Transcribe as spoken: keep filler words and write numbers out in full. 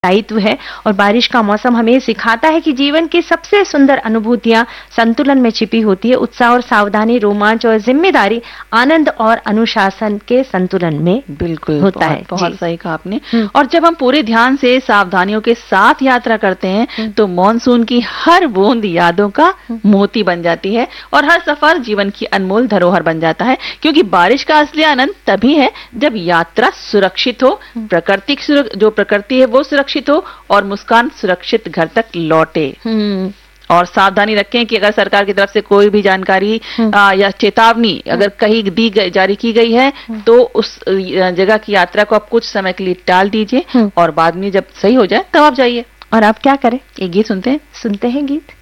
दायित्व है। और बारिश का मौसम हमें सिखाता है कि जीवन की सबसे सुंदर अनुभूतियां संतुलन में छिपी होती है। उत्साह और सावधानी, रोमांच और जिम्मेदारी, आनंद और अनुशासन के संतुलन में बिल्कुल होता बहुत, है। बहुत सही कहा आपने। हम्म। और जब हम पूरे ध्यान से सावधानियों के साथ यात्रा करते हैं तो मॉनसून की हर बूंद यादों का मोती बन जाती है और हर सफर जीवन की अनमोल धरोहर बन जाता है, क्योंकि बारिश का असली आनंद तभी है जब यात्रा सुरक्षित हो, प्रकृति जो प्रकृति है वो सुरक्षित हो और मुस्कान सुरक्षित घर तक लौटे। और सावधानी रखें कि अगर सरकार की तरफ से कोई भी जानकारी आ, या चेतावनी अगर कहीं दी गई, जारी की गई है तो उस जगह की यात्रा को आप कुछ समय के लिए टाल दीजिए और बाद में जब सही हो जाए तब आप जाइए। और आप क्या करें? एक गीत सुनते हैं सुनते हैं गीत।